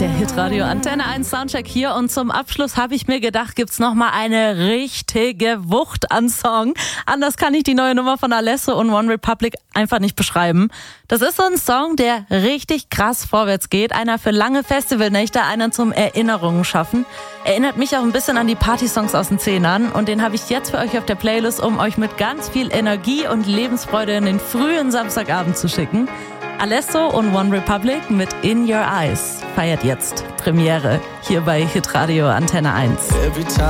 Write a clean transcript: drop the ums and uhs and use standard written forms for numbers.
Der Hitradio Antenne 1 Soundcheck hier und zum Abschluss habe ich mir gedacht, gibt's noch mal eine richtige Wucht an Song. Anders kann ich die neue Nummer von Alesso und One Republic einfach nicht beschreiben. Das ist so ein Song, der richtig krass vorwärts geht. Einer für lange Festivalnächte, einer zum Erinnerungen schaffen. Erinnert mich auch ein bisschen an die Partysongs aus den 10ern und den habe ich jetzt für euch auf der Playlist, um euch mit ganz viel Energie und Lebensfreude in den frühen Samstagabend zu schicken. Alesso und One Republic mit In Your Eyes feiert jetzt Premiere hier bei Hitradio Antenne 1.